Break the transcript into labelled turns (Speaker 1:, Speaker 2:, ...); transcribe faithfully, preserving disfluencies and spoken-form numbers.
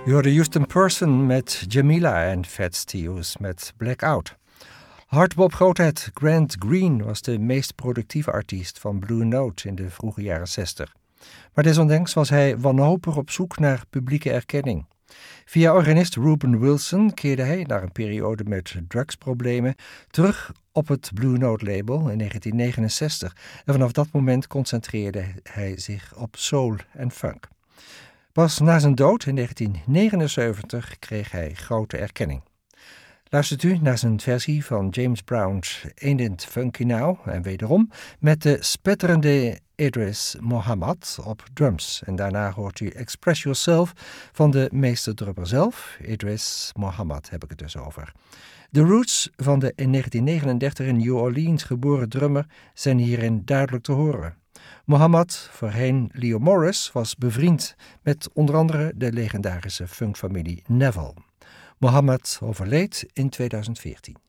Speaker 1: Je hoorde Houston Person met Jamila en Fats Steels met Blackout. Hardbop-grootheid Grant Green was de meest productieve artiest van Blue Note in de vroege jaren zestig. Maar desondanks was hij wanhopig op zoek naar publieke erkenning. Via organist Reuben Wilson keerde hij, na een periode met drugsproblemen, terug op het Blue Note label in negentien negenenzestig. En vanaf dat moment concentreerde hij zich op soul en funk. Pas na zijn dood in negentien negenenzeventig kreeg hij grote erkenning. Luistert u naar zijn versie van James Brown's Ain't It Funky Now en wederom met de spetterende Idris Muhammad op drums. En daarna hoort u Express Yourself van de meesterdrummer zelf, Idris Muhammad heb ik het dus over. De roots van de in negentien negenendertig in New Orleans geboren drummer zijn hierin duidelijk te horen. Muhammad, voorheen Leo Morris, was bevriend met onder andere de legendarische funkfamilie Neville. Muhammad overleed in tweeduizend veertien.